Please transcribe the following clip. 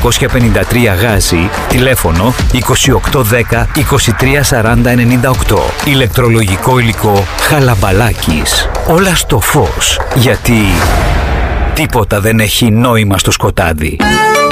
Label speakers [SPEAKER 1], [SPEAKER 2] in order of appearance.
[SPEAKER 1] 253 Γάζι, τηλέφωνο 2810 2340 98. Ηλεκτρολογικό υλικό Χαλαμπαλάκης. Όλα στο φως, γιατί τίποτα δεν έχει νόημα στο σκοτάδι.